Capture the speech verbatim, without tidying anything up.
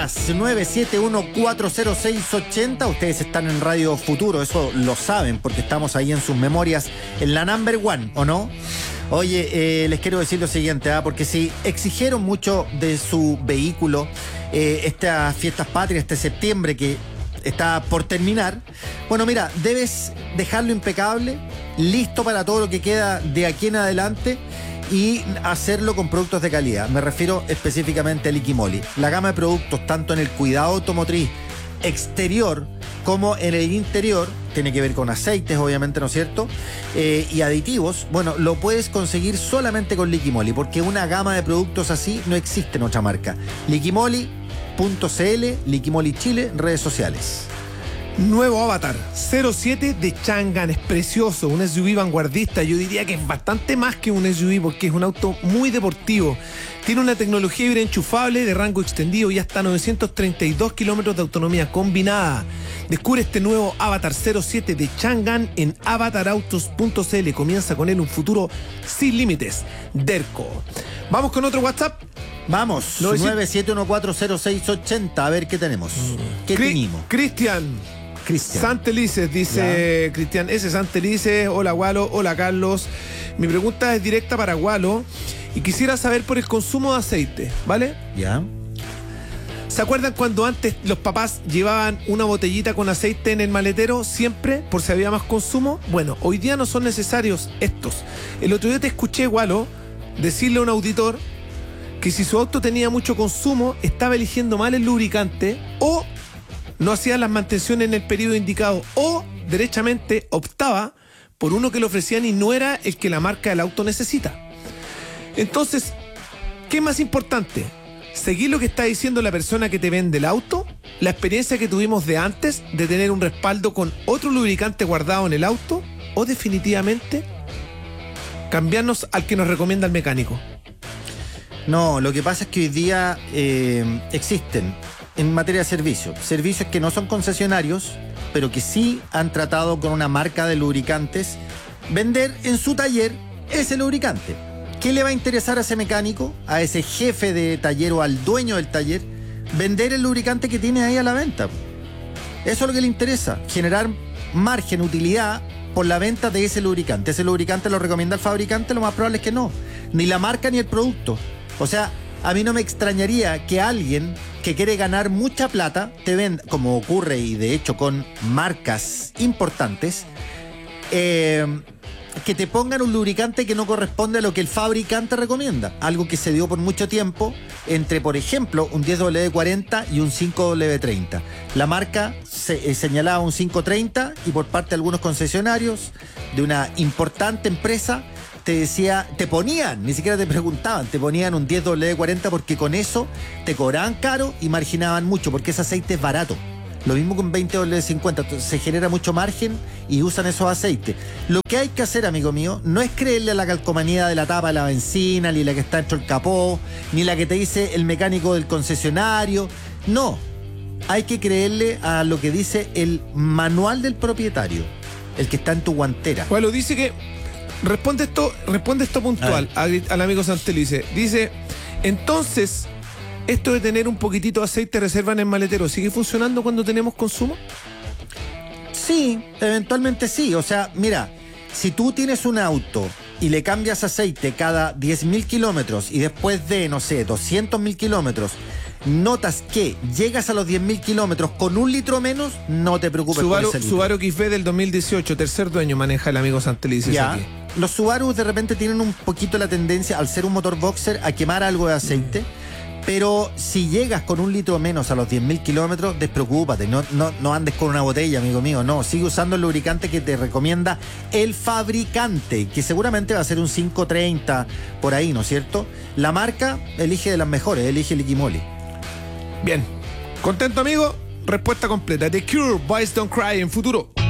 más nueve siete uno cuatro cero seis ocho cero. Ustedes están en Radio Futuro, eso lo saben porque estamos ahí en sus memorias, en la number one, ¿o no? Oye, eh, les quiero decir lo siguiente, ¿eh? porque si exigieron mucho de su vehículo eh, estas fiestas patrias, este septiembre que está por terminar, bueno, mira, debes dejarlo impecable, listo para todo lo que queda de aquí en adelante y hacerlo con productos de calidad. Me refiero específicamente a Liquimoli. La gama de productos, tanto en el cuidado automotriz exterior como en el interior, tiene que ver con aceites, obviamente, ¿no es cierto? Eh, y aditivos, bueno, lo puedes conseguir solamente con Liquimoli, porque una gama de productos así no existe en otra marca. Liquimoli punto c l, Liquimoli Chile, redes sociales. Nuevo Avatar cero siete de Changan, es precioso, un S U V vanguardista. Yo diría que es bastante más que un S U V porque es un auto muy deportivo. Tiene una tecnología híbrida enchufable de rango extendido y hasta novecientos treinta y dos kilómetros de autonomía combinada. Descubre este nuevo Avatar cero siete de Changan en avatar autos punto c l. Comienza con él un futuro sin límites. Derco. Vamos con otro WhatsApp. Vamos, No, nueve siete uno cuatro cero seis ocho cero. A ver qué tenemos. ¿Qué Cri- tenemos? Cristian. Cristian. Santelices, dice Cristian S. Santelices. Hola, Gualo. Hola, Carlos. Mi pregunta es directa para Gualo y quisiera saber por el consumo de aceite, ¿vale? Ya. ¿Se acuerdan cuando antes los papás llevaban una botellita con aceite en el maletero siempre por si había más consumo? Bueno, hoy día no son necesarios estos. El otro día te escuché, Gualo, decirle a un auditor que si su auto tenía mucho consumo, estaba eligiendo mal el lubricante o no hacía las mantenciones en el periodo indicado o derechamente optaba por uno que le ofrecían y no era el que la marca del auto necesita. Entonces, ¿qué es más importante? ¿Seguir lo que está diciendo la persona que te vende el auto? ¿La experiencia que tuvimos de antes de tener un respaldo con otro lubricante guardado en el auto? ¿O definitivamente cambiarnos al que nos recomienda el mecánico? No, lo que pasa es que hoy día eh, existen en materia de servicios, servicios que no son concesionarios, pero que sí han tratado con una marca de lubricantes vender en su taller ese lubricante. ¿Qué le va a interesar a ese mecánico, a ese jefe de taller o al dueño del taller? Vender el lubricante que tiene ahí a la venta. Eso es lo que le interesa, generar margen, utilidad por la venta de ese lubricante. Ese lubricante lo recomienda el fabricante, lo más probable es que no, ni la marca ni el producto. O sea, a mí no me extrañaría que alguien que quiere ganar mucha plata te venda, como ocurre y de hecho con marcas importantes, eh, que te pongan un lubricante que no corresponde a lo que el fabricante recomienda. Algo que se dio por mucho tiempo entre, por ejemplo, un diez W cuarenta y un cinco W treinta. La marca se, eh, señalaba un cinco treinta y por parte de algunos concesionarios de una importante empresa te decía, te ponían, ni siquiera te preguntaban, te ponían un diez W cuarenta porque con eso te cobraban caro y marginaban mucho, porque ese aceite es barato. Lo mismo con veinte W cincuenta, entonces se genera mucho margen y usan esos aceites. Lo que hay que hacer, amigo mío, no es creerle a la calcomanía de la tapa de la benzina, ni la que está dentro del capó, ni la que te dice el mecánico del concesionario. No, hay que creerle a lo que dice el manual del propietario, el que está en tu guantera. Bueno, dice que Responde esto, responde esto puntual a, al amigo Santelice. Dice, entonces, esto de tener un poquitito de aceite reserva en el maletero, ¿sigue funcionando cuando tenemos consumo? Sí, eventualmente sí. O sea, mira, si tú tienes un auto y le cambias aceite cada diez mil kilómetros y después de, no sé, doscientos mil kilómetros, notas que llegas a los diez mil kilómetros con un litro menos, no te preocupes Subaru, por ese litro. Subaru X B del dos mil dieciocho, tercer dueño, maneja el amigo Santelice. Ya. Aquí. Los Subaru de repente tienen un poquito la tendencia, al ser un motor boxer, a quemar algo de aceite. Mm. Pero si llegas con un litro menos a los diez mil kilómetros, despreocúpate, no, no, no andes con una botella, amigo mío, no, sigue usando el lubricante que te recomienda el fabricante, que seguramente va a ser un cinco treinta por ahí, ¿no es cierto? La marca elige de las mejores, elige Liquimoli. Bien, ¿contento, amigo? Respuesta completa. The Cure, Boys Don't Cry en Futuro.